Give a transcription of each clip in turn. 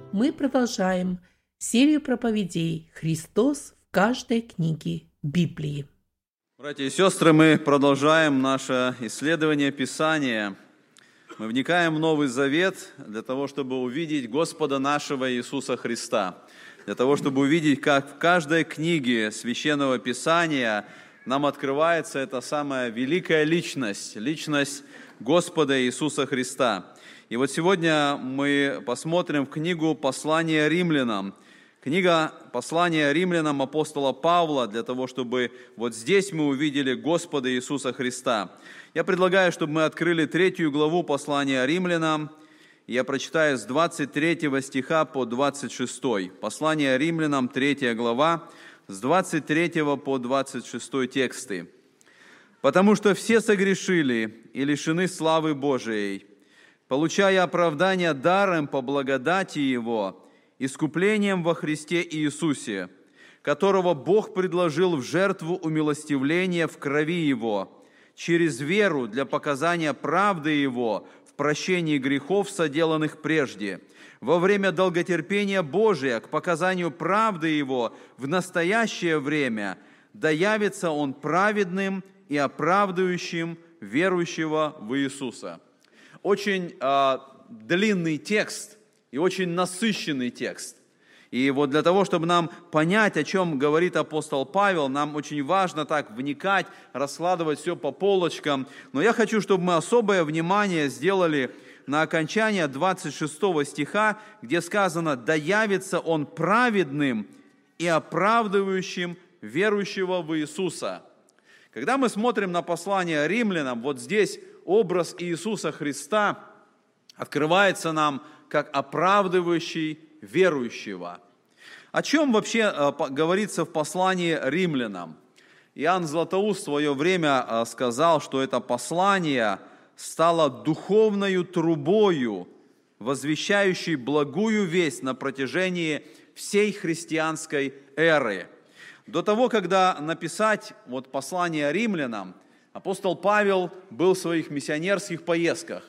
Мы продолжаем серию проповедей «Христос в каждой книге Библии». Братья и сестры, мы продолжаем наше исследование Писания. Мы вникаем в Новый Завет для того, чтобы увидеть Господа нашего Иисуса Христа. Для того, чтобы увидеть, как в каждой книге Священного Писания нам открывается эта самая великая личность, личность Господа Иисуса Христа. И вот сегодня мы посмотрим в книгу «Послание римлянам». Книга «Послание римлянам» апостола Павла, для того, чтобы вот здесь мы увидели Господа Иисуса Христа. Я предлагаю, чтобы мы открыли 3 главу послания римлянам. Я прочитаю с 23 стиха по 26. Послание римлянам, 3 глава, с 23 по 26 тексты. «Потому что все согрешили и лишены славы Божией, получая оправдание даром по благодати Его, искуплением во Христе Иисусе, которого Бог предложил в жертву умилостивления в крови Его, через веру для показания правды Его в прощении грехов, соделанных прежде, во время долготерпения Божия к показанию правды Его в настоящее время, да явится Он праведным и оправдывающим верующего в Иисуса». Очень длинный текст и очень насыщенный текст. И вот для того, чтобы нам понять, о чем говорит апостол Павел, нам очень важно так вникать, раскладывать все по полочкам. Но я хочу, чтобы мы особое внимание сделали на окончание 26 стиха, где сказано: «Да явится Он праведным и оправдывающим верующего в Иисуса». Когда мы смотрим на послание римлянам, вот здесь образ Иисуса Христа открывается нам как оправдывающий верующего. О чем вообще говорится в послании римлянам? Иоанн Златоуст в свое время сказал, что это послание стало духовною трубою, возвещающей благую весть на протяжении всей христианской эры. До того, когда написать вот послание римлянам, апостол Павел был в своих миссионерских поездках.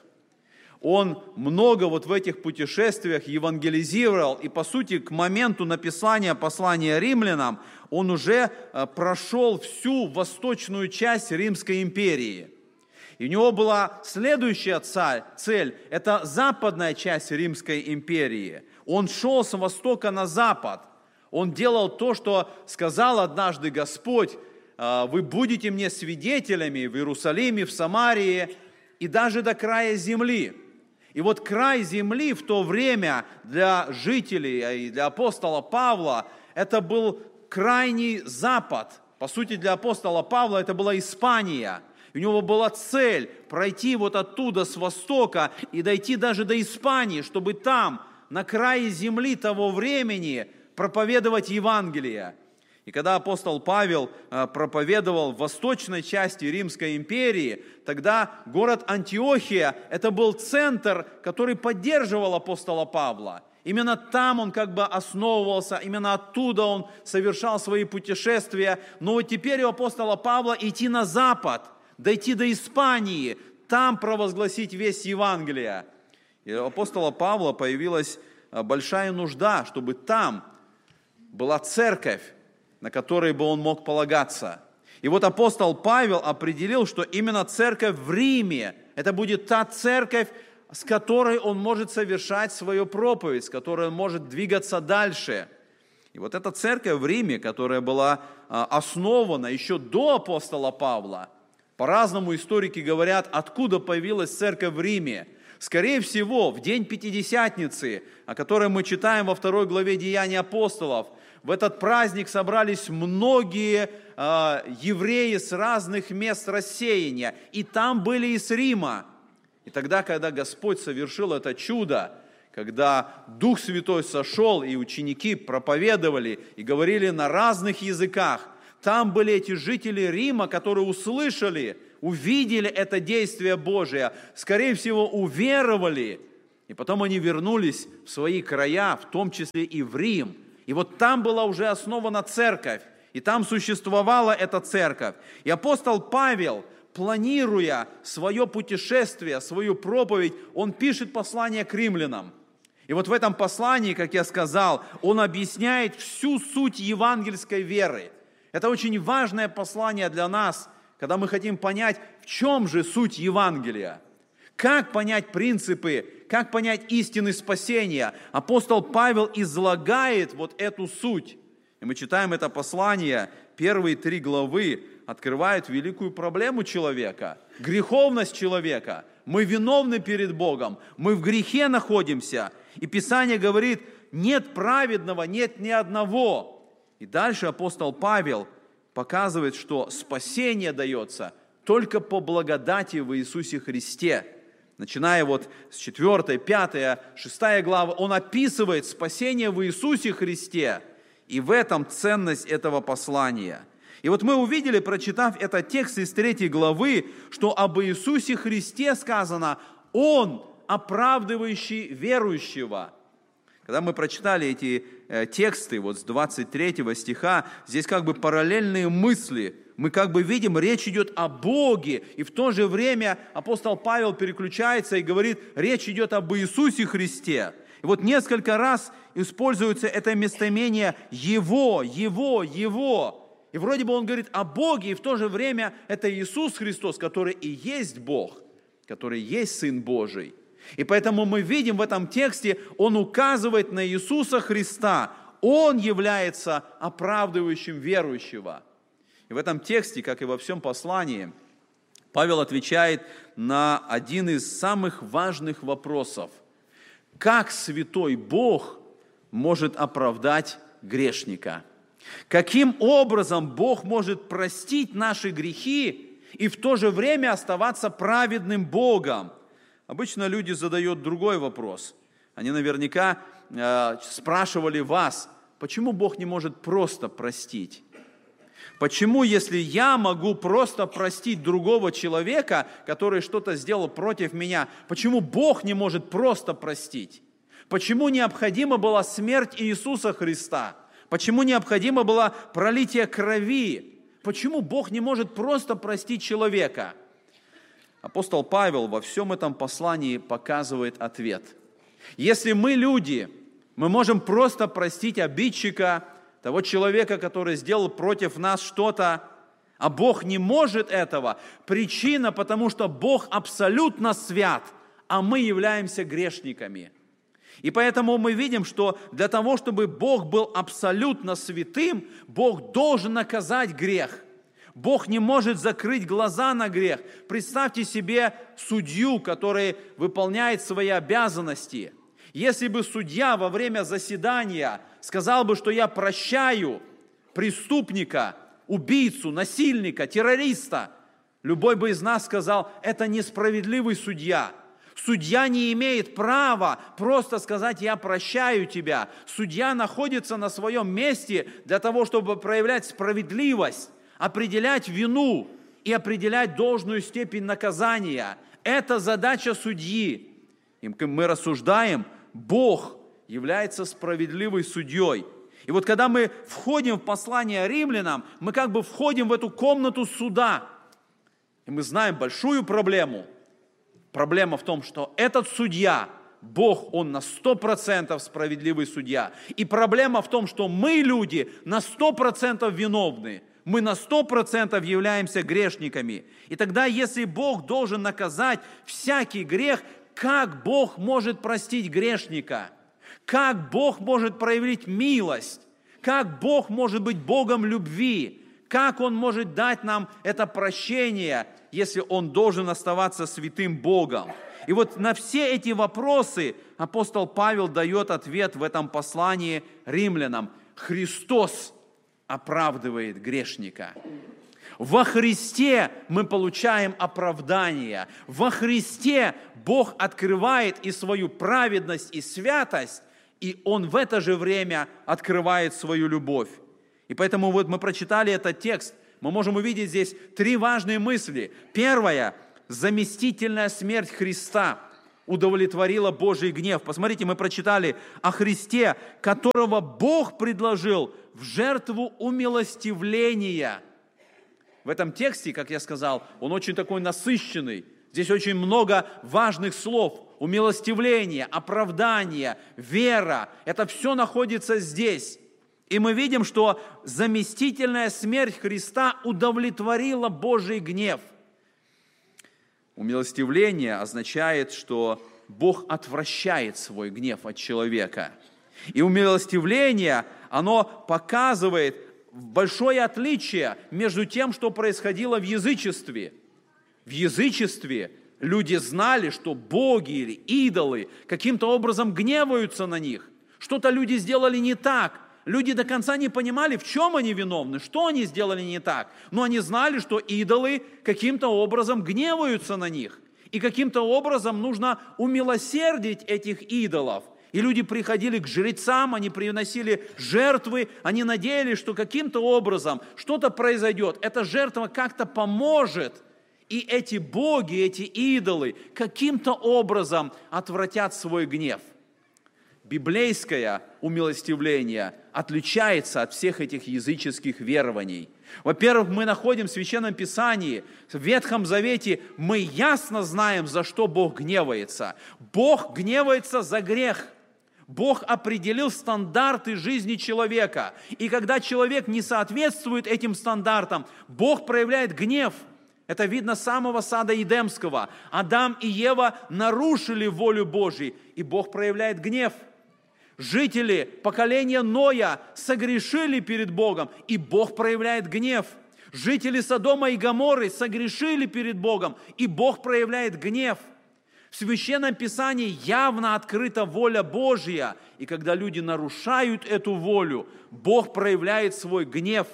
Он много вот в этих путешествиях евангелизировал, и по сути к моменту написания послания римлянам он уже прошел всю восточную часть Римской империи. И у него была следующая цель – это западная часть Римской империи. Он шел с востока на запад. Он делал то, что сказал однажды Господь: «Вы будете мне свидетелями в Иерусалиме, в Самарии и даже до края земли». И вот край земли в то время для жителей и для апостола Павла это был крайний запад. По сути, для апостола Павла это была Испания. У него была цель пройти вот оттуда, с востока, и дойти даже до Испании, чтобы там, на крае земли того времени, проповедовать Евангелие. И когда апостол Павел проповедовал в восточной части Римской империи, тогда город Антиохия – это был центр, который поддерживал апостола Павла. Именно там он как бы основывался, именно оттуда он совершал свои путешествия. Но вот теперь у апостола Павла идти на запад, дойти до Испании, там провозгласить весть Евангелия. И у апостола Павла появилась большая нужда, чтобы там была церковь, на которой бы он мог полагаться. И вот апостол Павел определил, что именно церковь в Риме, это будет та церковь, с которой он может совершать свою проповедь, с которой он может двигаться дальше. И вот эта церковь в Риме, которая была основана еще до апостола Павла, по-разному историки говорят, откуда появилась церковь в Риме. Скорее всего, в день Пятидесятницы, о которой мы читаем во 2 главе Деяний апостолов, в этот праздник собрались многие евреи с разных мест рассеяния, и там были из Рима. И тогда, когда Господь совершил это чудо, когда Дух Святой сошел, и ученики проповедовали и говорили на разных языках, там были эти жители Рима, которые услышали, увидели это действие Божие, скорее всего, уверовали, и потом они вернулись в свои края, в том числе и в Рим. И вот там была уже основана церковь, и там существовала эта церковь. И апостол Павел, планируя свое путешествие, свою проповедь, он пишет послание к римлянам. И вот в этом послании, как я сказал, он объясняет всю суть евангельской веры. Это очень важное послание для нас, когда мы хотим понять, в чем же суть Евангелия. Как понять принципы, как понять истины спасения. Апостол Павел излагает вот эту суть. И мы читаем это послание, первые 3 главы открывают великую проблему человека, греховность человека. Мы виновны перед Богом, мы в грехе находимся. И Писание говорит, нет праведного, нет ни одного. И дальше апостол Павел показывает, что спасение дается только по благодати в Иисусе Христе. Начиная вот с 4, 5, 6 главы, он описывает спасение в Иисусе Христе. И в этом ценность этого послания. И вот мы увидели, прочитав этот текст из 3 главы, что об Иисусе Христе сказано, Он оправдывающий верующего. Когда мы прочитали эти тексты, вот с 23 стиха, здесь как бы параллельные мысли. Мы как бы видим, речь идет о Боге, и в то же время апостол Павел переключается и говорит, речь идет об Иисусе Христе. И вот несколько раз используется это местоимение «Его». И вроде бы он говорит о Боге, и в то же время это Иисус Христос, который и есть Бог, который есть Сын Божий. И поэтому мы видим в этом тексте, он указывает на Иисуса Христа. Он является оправдывающим верующего. И в этом тексте, как и во всем послании, Павел отвечает на один из самых важных вопросов. Как святой Бог может оправдать грешника? Каким образом Бог может простить наши грехи и в то же время оставаться праведным Богом? Обычно люди задают другой вопрос. Они наверняка спрашивали вас, почему Бог не может просто простить? Почему, если я могу просто простить другого человека, который что-то сделал против меня, почему Бог не может просто простить? Почему необходима была смерть Иисуса Христа? Почему необходимо было пролитие крови? Почему Бог не может просто простить человека? Апостол Павел во всем этом послании показывает ответ. Если мы люди, мы можем просто простить обидчика, того человека, который сделал против нас что-то, а Бог не может этого. Причина, потому что Бог абсолютно свят, а мы являемся грешниками. И поэтому мы видим, что для того, чтобы Бог был абсолютно святым, Бог должен наказать грех. Бог не может закрыть глаза на грех. Представьте себе судью, который выполняет свои обязанности. Если бы судья во время заседания сказал бы, что я прощаю преступника, убийцу, насильника, террориста, любой бы из нас сказал, это несправедливый судья. Судья не имеет права просто сказать, я прощаю тебя. Судья находится на своем месте для того, чтобы проявлять справедливость, определять вину и определять должную степень наказания. Это задача судьи. И мы рассуждаем, Бог является справедливым судьей. И вот когда мы входим в послание римлянам, мы как бы входим в эту комнату суда. И мы знаем большую проблему. Проблема в том, что этот судья, Бог, Он на 100% справедливый судья. И проблема в том, что мы, люди, на 100% виновны. Мы на 100% являемся грешниками. И тогда, если Бог должен наказать всякий грех, как Бог может простить грешника? Как Бог может проявить милость? Как Бог может быть Богом любви? Как Он может дать нам это прощение, если Он должен оставаться святым Богом? И вот на все эти вопросы апостол Павел дает ответ в этом послании римлянам. Христос оправдывает грешника. Во Христе мы получаем оправдание. Во Христе Бог открывает и свою праведность, и святость, и Он в это же время открывает свою любовь. И поэтому вот мы прочитали этот текст, мы можем увидеть здесь 3 важные мысли. Первая – заместительная смерть Христа удовлетворила Божий гнев. Посмотрите, мы прочитали о Христе, которого Бог предложил в жертву умилостивления. В этом тексте, как я сказал, он очень такой насыщенный. Здесь очень много важных слов. Умилостивление, оправдание, вера. Это все находится здесь. И мы видим, что заместительная смерть Христа удовлетворила Божий гнев. Умилостивление означает, что Бог отвращает свой гнев от человека. И умилостивление, оно показывает большое отличие между тем, что происходило в язычестве. В язычестве люди знали, что боги или идолы каким-то образом гневаются на них. Что-то люди сделали не так. Люди до конца не понимали, в чем они виновны, что они сделали не так. Но они знали, что идолы каким-то образом гневаются на них. И каким-то образом нужно умилосердить этих идолов. И люди приходили к жрецам, они приносили жертвы, они надеялись, что каким-то образом что-то произойдет. Эта жертва как-то поможет. И эти боги, эти идолы каким-то образом отвратят свой гнев. Библейское умилостивление отличается от всех этих языческих верований. Во-первых, мы находим в Священном Писании, в Ветхом Завете, мы ясно знаем, за что Бог гневается. Бог гневается за грех. Бог определил стандарты жизни человека. И когда человек не соответствует этим стандартам, Бог проявляет гнев. Это видно с самого сада Эдемского. Адам и Ева нарушили волю Божию, и Бог проявляет гнев. Жители поколения Ноя согрешили перед Богом, и Бог проявляет гнев. Жители Содома и Гоморры согрешили перед Богом, и Бог проявляет гнев. В Священном Писании явно открыта воля Божья, и когда люди нарушают эту волю, Бог проявляет свой гнев.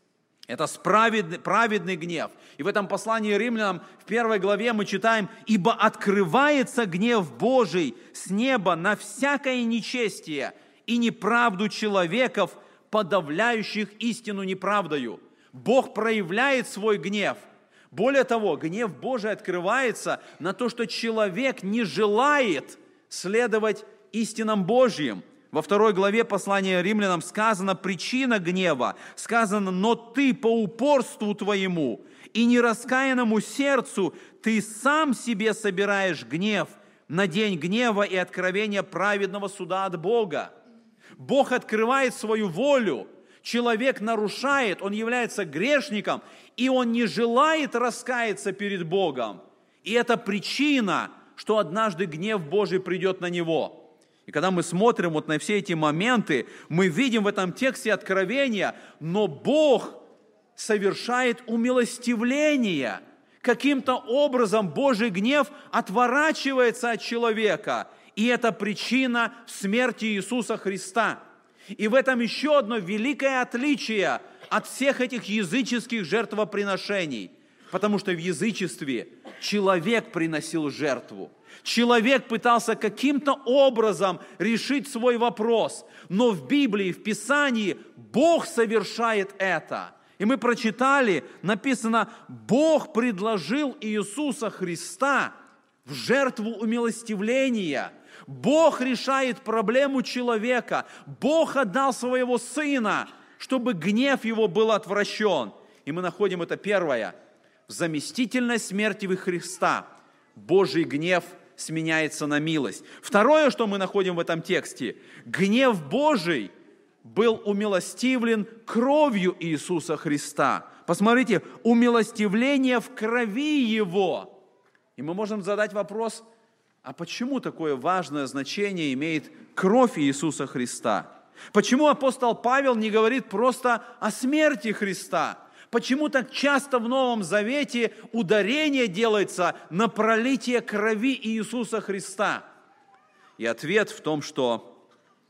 Это праведный гнев. И в этом послании Римлянам в 1 главе мы читаем: «Ибо открывается гнев Божий с неба на всякое нечестие и неправду человеков, подавляющих истину неправдою». Бог проявляет свой гнев. Более того, гнев Божий открывается на то, что человек не желает следовать истинам Божьим. Во 2 главе послания Римлянам сказано причина гнева. Сказано: «Но ты по упорству твоему и нераскаянному сердцу ты сам себе собираешь гнев на день гнева и откровения праведного суда от Бога». Бог открывает свою волю. Человек нарушает, он является грешником, и он не желает раскаяться перед Богом. И это причина, что однажды гнев Божий придет на него. И когда мы смотрим вот на все эти моменты, мы видим в этом тексте Откровения, но Бог совершает умилостивление. Каким-то образом Божий гнев отворачивается от человека. И это причина смерти Иисуса Христа. И в этом еще одно великое отличие от всех этих языческих жертвоприношений. Потому что в язычестве человек приносил жертву. Человек пытался каким-то образом решить свой вопрос. Но в Библии, в Писании Бог совершает это. И мы прочитали, написано: Бог предложил Иисуса Христа в жертву умилостивления. Бог решает проблему человека. Бог отдал своего Сына, чтобы гнев его был отвращен. И мы находим это первое. В заместительной смерти Христа Божий гнев сменяется на милость. Второе, что мы находим в этом тексте: гнев Божий был умилостивлен кровью Иисуса Христа. Посмотрите, умилостивление в крови Его. И мы можем задать вопрос: а почему такое важное значение имеет кровь Иисуса Христа? Почему апостол Павел не говорит просто о смерти Христа? Почему так часто в Новом Завете ударение делается на пролитие крови Иисуса Христа? И ответ в том, что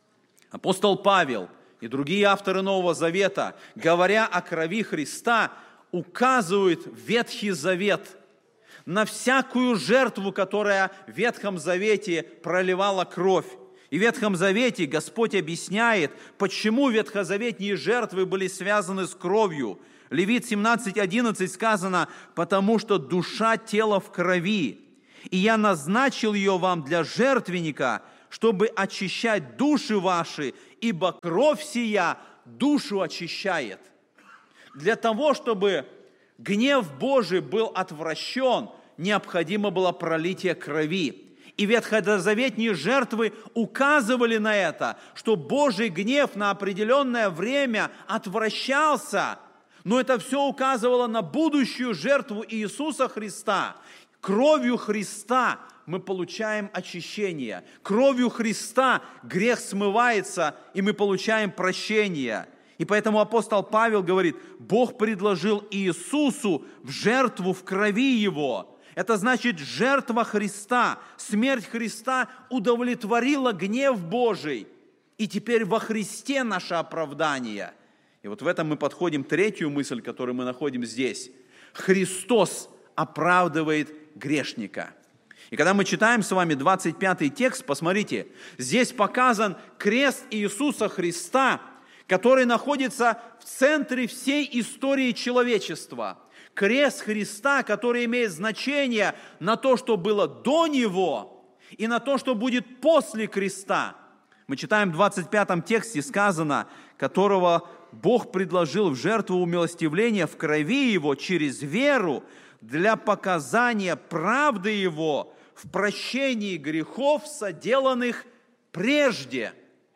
апостол Павел и другие авторы Нового Завета, говоря о крови Христа, указывают в Ветхий Завет, на всякую жертву, которая в Ветхом Завете проливала кровь. И в Ветхом Завете Господь объясняет, почему ветхозаветные жертвы были связаны с кровью. Левит 17:11 сказано: «Потому что душа тела в крови, и я назначил ее вам для жертвенника, чтобы очищать души ваши, ибо кровь сия душу очищает». Для того, чтобы гнев Божий был отвращен, необходимо было пролитие крови. И ветхозаветные жертвы указывали на это, что Божий гнев на определенное время отвращался, но это все указывало на будущую жертву Иисуса Христа. Кровью Христа мы получаем очищение. Кровью Христа грех смывается, и мы получаем прощение. И поэтому апостол Павел говорит, Бог предложил Иисусу в жертву в крови Его. Это значит, жертва Христа, смерть Христа удовлетворила гнев Божий. И теперь во Христе наше оправдание. И вот в этом мы подходим к третью мысль, которую мы находим здесь. Христос оправдывает грешника. И когда мы читаем с вами 25 текст, посмотрите, здесь показан крест Иисуса Христа, который находится в центре всей истории человечества. Крест Христа, который имеет значение на то, что было до Него, и на то, что будет после креста. Мы читаем в 25 тексте, сказано, которого Бог предложил в жертву умилостивления в крови Его через веру для показания правды Его в прощении грехов, соделанных прежде.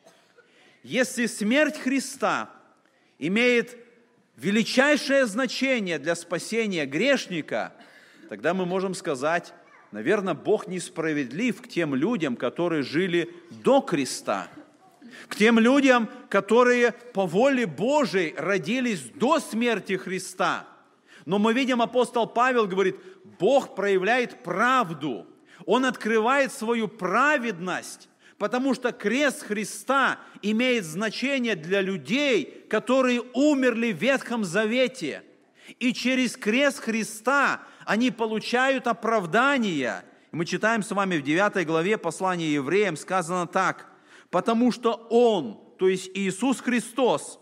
Если смерть Христа имеет величайшее значение для спасения грешника, тогда мы можем сказать, наверное, Бог несправедлив к тем людям, которые жили до креста, к тем людям, которые по воле Божией родились до смерти Христа. Но мы видим, апостол Павел говорит, Бог проявляет правду, Он открывает свою праведность, потому что крест Христа имеет значение для людей, которые умерли в Ветхом Завете. И через крест Христа они получают оправдание. Мы читаем с вами в 9 главе послания Евреям, сказано так. Потому что Он, то есть Иисус Христос,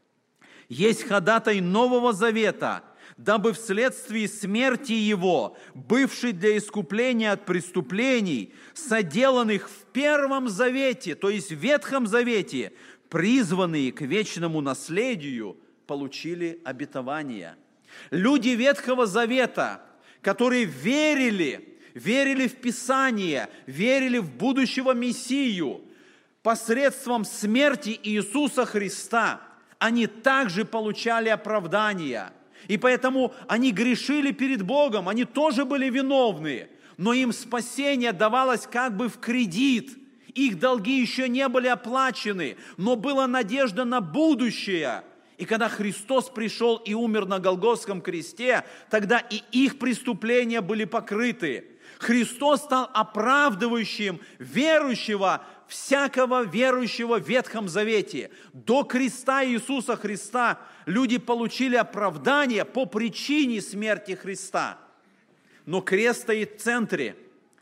есть ходатай Нового Завета, дабы вследствие смерти Его, бывший для искупления от преступлений, соделанных в Первом Завете, то есть в Ветхом Завете, призванные к вечному наследию, получили обетование. Люди Ветхого Завета, которые верили в Писание, верили в будущего Мессию, посредством смерти Иисуса Христа, они также получали оправдание. И поэтому они грешили перед Богом, они тоже были виновны, но им спасение давалось как бы в кредит. Их долги еще не были оплачены, но была надежда на будущее. И когда Христос пришел и умер на Голгофском кресте, тогда и их преступления были покрыты. Христос стал оправдывающим верующего, всякого верующего в Ветхом Завете. До креста Иисуса Христа люди получили оправдание по причине смерти Христа. Но крест стоит в центре.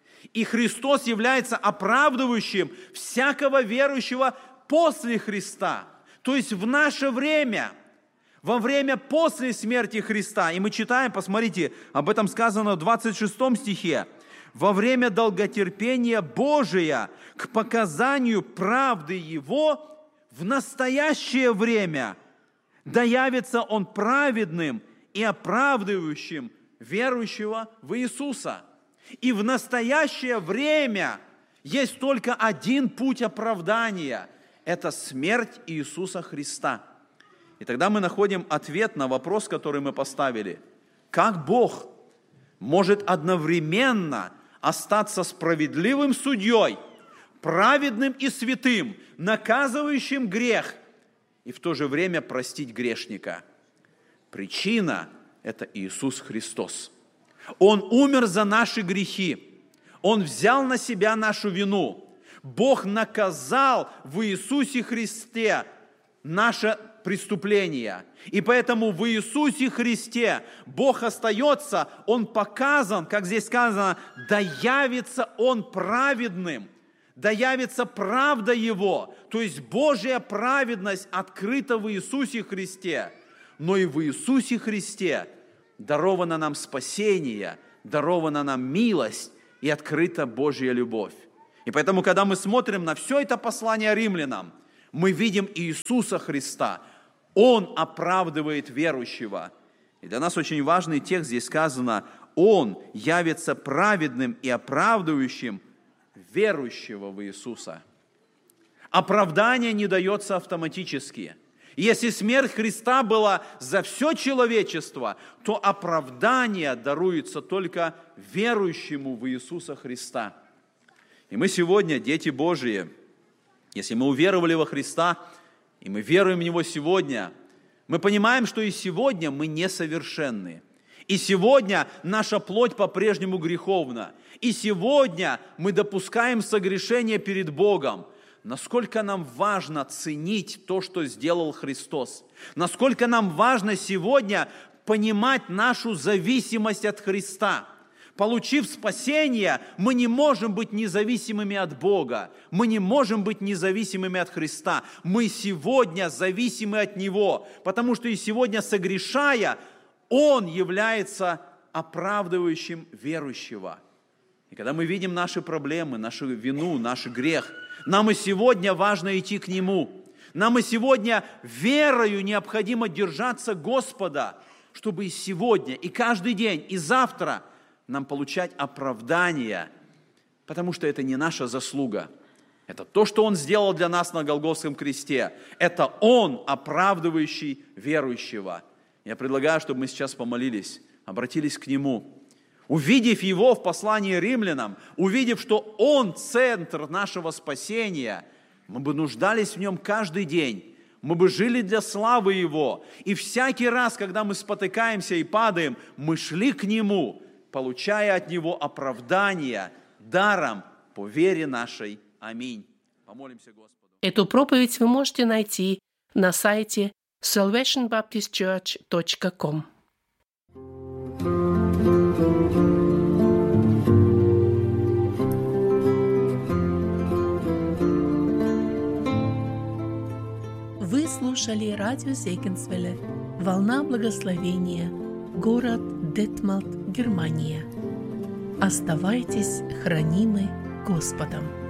И Христос является оправдывающим всякого верующего после Христа. То есть в наше время, во время после смерти Христа. И мы читаем, посмотрите, об этом сказано в 26 стихе. Во время долготерпения Божия к показанию правды Его в настоящее время да явится Он праведным и оправдывающим верующего в Иисуса. И в настоящее время есть только один путь оправдания – это смерть Иисуса Христа. И тогда мы находим ответ на вопрос, который мы поставили. Как Бог может одновременно остаться справедливым судьей, праведным и святым, наказывающим грех, и в то же время простить грешника? Причина – это Иисус Христос. Он умер за наши грехи. Он взял на себя нашу вину. Бог наказал в Иисусе Христе наше преступление. И поэтому в Иисусе Христе Бог остается, Он показан, как здесь сказано, да явится Он праведным, да явится правда Его. То есть Божья праведность открыта в Иисусе Христе. Но и в Иисусе Христе даровано нам спасение, дарована нам милость и открыта Божья любовь. И поэтому, когда мы смотрим на все это послание римлянам, мы видим Иисуса Христа. Он оправдывает верующего. И для нас очень важный текст здесь сказано: Он явится праведным и оправдывающим верующего в Иисуса. Оправдание не дается автоматически. Если смерть Христа была за все человечество, то оправдание даруется только верующему в Иисуса Христа. И мы сегодня, дети Божии, если мы уверовали во Христа, и мы веруем в Него сегодня, мы понимаем, что и сегодня мы несовершенны. И сегодня наша плоть по-прежнему греховна. И сегодня мы допускаем согрешение перед Богом. Насколько нам важно ценить то, что сделал Христос. Насколько нам важно сегодня понимать нашу зависимость от Христа. Получив спасение, мы не можем быть независимыми от Бога. Мы не можем быть независимыми от Христа. Мы сегодня зависимы от Него, потому что и сегодня, согрешая, Он является оправдывающим верующего. И когда мы видим наши проблемы, нашу вину, наш грех, нам и сегодня важно идти к Нему. Нам и сегодня верою необходимо держаться Господа, чтобы и сегодня, и каждый день, и завтра нам получать оправдание, потому что это не наша заслуга. Это то, что Он сделал для нас на Голгофском кресте. Это Он, оправдывающий верующего. Я предлагаю, чтобы мы сейчас помолились, обратились к Нему. Увидев Его в послании римлянам, увидев, что Он центр нашего спасения, мы бы нуждались в Нем каждый день. Мы бы жили для славы Его. И всякий раз, когда мы спотыкаемся и падаем, мы шли к Нему, получая от Него оправдание даром по вере нашей. Аминь. Помолимся Господу. Эту проповедь вы можете найти на сайте salvationbaptistchurch.com. Вы слушали радио Зегенсвелле «Волна благословения», город Детмалт, Германия. Оставайтесь хранимы Господом.